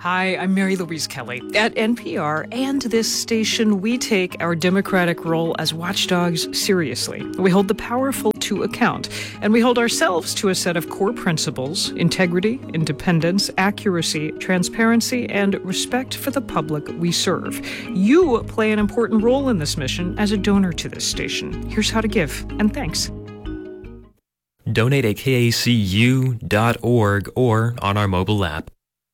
Hi, I'm Mary Louise Kelly. At NPR and this station, we take our democratic role as watchdogs seriously. We hold the powerful to account, and we hold ourselves to a set of core principles: integrity, independence, accuracy, transparency, and respect for the public we serve. You play an important role in this mission as a donor to this station. Here's how to give, and thanks. Donate at kacu.org or on our mobile app.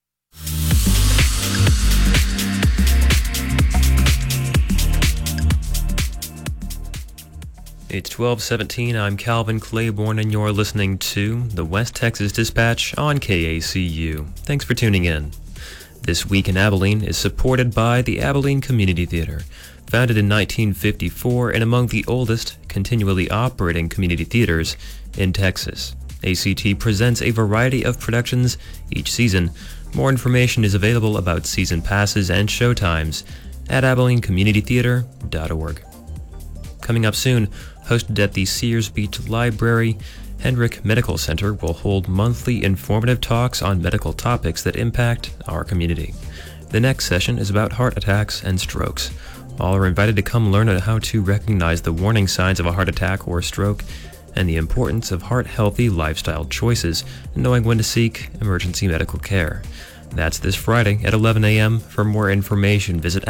It's 12:17. I'm Calvin Claiborne, and you're listening to the West Texas Dispatch on KACU. Thanks for tuning in. This Week in Abilene is supported by the Abilene Community Theater. Founded in 1954 and among the oldest continually operating community theaters in Texas, ACT presents a variety of productions each season. More information is available about season passes and showtimes at AbileneCommunityTheater.org. Coming up soon, hosted at the Sears Beach Library, Hendrick Medical Center will hold monthly informative talks on medical topics that impact our community. The next session is about heart attacks and strokes. All are invited to come learn how to recognize the warning signs of a heart attack or stroke and the importance of heart-healthy lifestyle choices and knowing when to seek emergency medical care. That's this Friday at 11 a.m. For more information, visit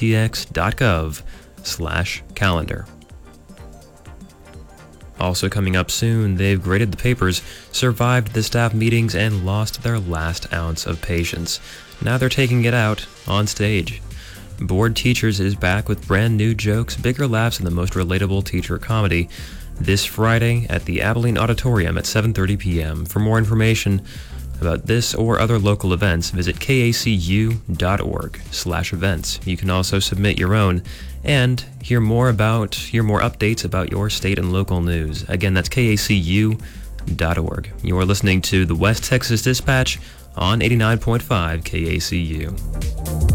abilenetx.gov/calendar. Also coming up soon, they've graded the papers, survived the staff meetings, and lost their last ounce of patience. Now they're taking it out on stage. Bored Teachers is back with brand new jokes, bigger laughs, and the most relatable teacher comedy this Friday at the Abilene Auditorium at 7:30 p.m. For more information about this or other local events, visit kacu.org/events. You can also submit your own and hear more updates about your state and local news. Again, that's kacu.org. You're listening to the West Texas Dispatch on 89.5 KACU.